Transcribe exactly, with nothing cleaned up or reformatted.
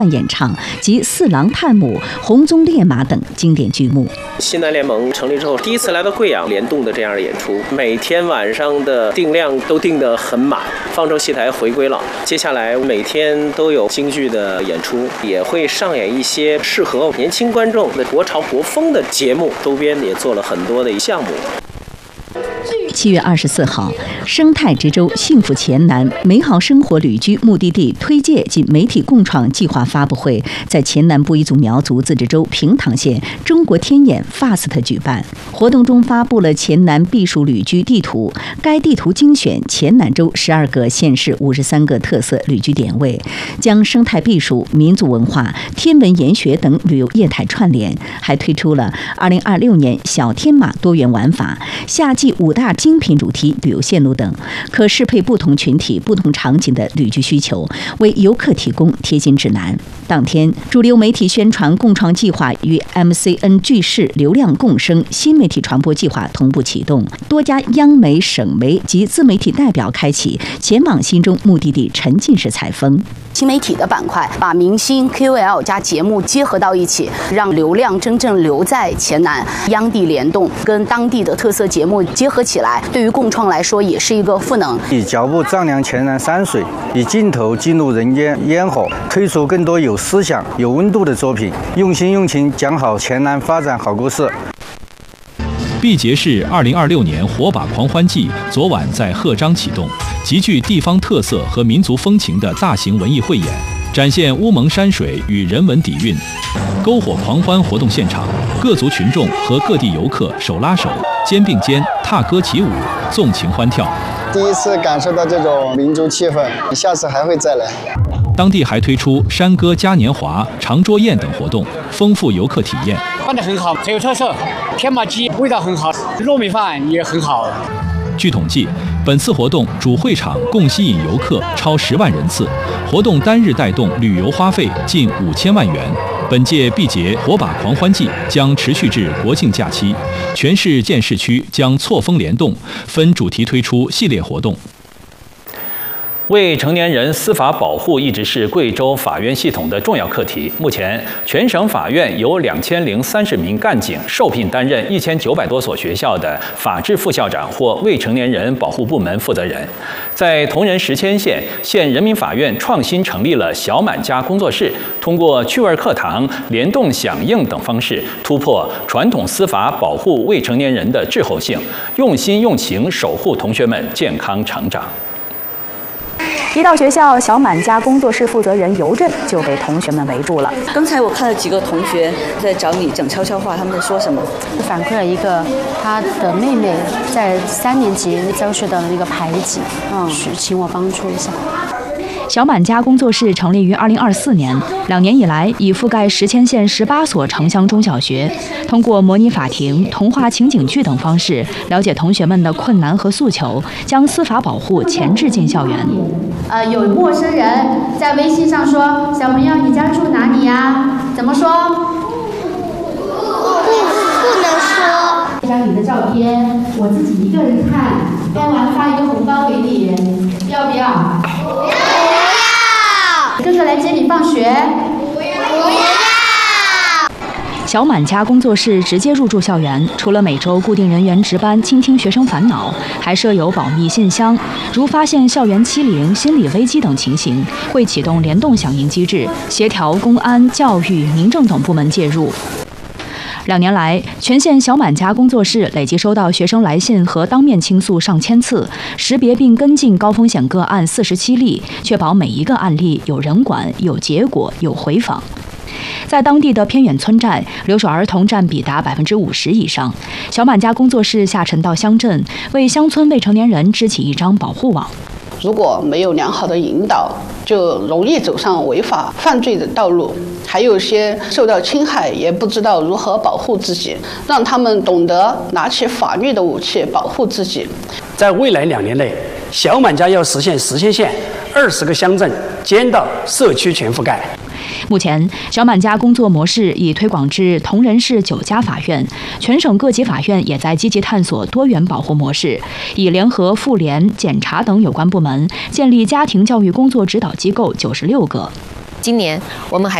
演唱及四郎探母、红鬃烈马等经典剧目。 西南联盟成立之后，第一次来到贵阳联动的这样的演出，每天晚上的定量都定得很满。方舟戏台回归了，接下来每天都有京剧的演出，也会上演一些适合年轻观众的国潮国风的节目，周边也做了很多的项目。 七月二十四号，生态之州幸福黔南美好生活旅居目的地推介及媒体共创计划发布会在黔南布依族苗族自治州平塘县中国天眼 F A S T 举办。活动中发布了黔南避暑旅居地图，该地图精选黔南州十二个县市五十三个特色旅居点位，将生态避暑、民族文化、天文研学等旅游业态串联，还推出了二零二六年小天马多元玩法、夏季五大精品主题旅游线路等，可适配不同群体、不同场景的旅居需求，为游客提供贴心指南。当天，主流媒体宣传共创计划与 M C N 巨视流量共生新媒体传播计划同步启动，多家央媒、省媒及自媒体代表开启前往心中目的地沉浸式采风。 新媒体的板块把明星 K O L 加节目结合到一起，让流量真正留在黔南，央地联动跟当地的特色节目结合起来，对于共创来说也是一个赋能。 以脚步丈量黔南山水，以镜头记录人间烟火，推出更多有思想、有温度的作品，用心用情讲好黔南发展好故事。 毕节市二零二六年火把狂欢季昨晚在鹤章启动，极具地方特色和民族风情的大型文艺汇演，展现乌蒙山水与人文底蕴。篝火狂欢活动现场，各族群众和各地游客手拉手、肩并肩、踏歌起舞，纵情欢跳。 第一次感受到这种民族气氛，下次还会再来。 当地还推出山歌嘉年华、长桌宴等活动，丰富游客体验。 办得很好，很有特色，天麻鸡味道很好，糯米饭也很好。 据统计，本次活动主会场共吸引游客超十万人次，活动单日带动旅游花费近五千万元。本届毕节火把狂欢季将持续至国庆假期，全市建市区将错峰联动，分主题推出系列活动。未成年人司法保护一直是贵州法院系统的重要课题。目前，全省法院有两千零三十名干警受聘担任一千九百多所学校的法制副校长或未成年人保护部门负责人。在铜仁石阡县，县人民法院创新成立了小满家工作室，通过趣味课堂、联动响应等方式，突破传统司法保护未成年人的滞后性，用心用情守护同学们健康成长。 一到学校，小满家工作室负责人尤震就被同学们围住了。 刚才我看了几个同学在找你讲悄悄话，他们在说什么？ 反馈了一个他的妹妹在三年级遭受到了一个排挤，嗯，请我帮助一下。 小满家工作室成立于二零二四年，两年以来已覆盖石阡县十八所城乡中小学，通过模拟法庭、童话情景剧等方式，了解同学们的困难和诉求，将司法保护前置进校园。 呃，有陌生人在微信上说：“小朋友，你家住哪里呀？”怎么说？不不能说。这张你的照片，我自己一个人看，拍完发一个红包给你，要不要？不要。哥哥来接你放学。不要。不要。 小满家工作室直接入驻校园，除了每周固定人员值班倾听学生烦恼，还设有保密信箱，如发现校园欺凌、心理危机等情形，会启动联动响应机制，协调公安、教育、民政等部门介入。两年来，全县小满家工作室累计收到学生来信和当面倾诉上千次，识别并跟进高风险个案四十七例，确保每一个案例有人管、有结果、有回访。在当地的偏远村寨，留守儿童占比达百分之五十以上。小满家工作室下沉到乡镇，为乡村未成年人织起一张保护网。 如果没有良好的引导，就容易走上违法犯罪的道路。还有些受到侵害也不知道如何保护自己，让他们懂得拿起法律的武器保护自己。 在未来两年内，小满家要实现石阡县二十个乡镇街道社区全覆盖。 目前，小满家工作模式已推广至铜仁市九家法院，全省各级法院也在积极探索多元保护模式，已联合妇联、检察等有关部门，建立家庭教育工作指导机构九十六个。 今年我们还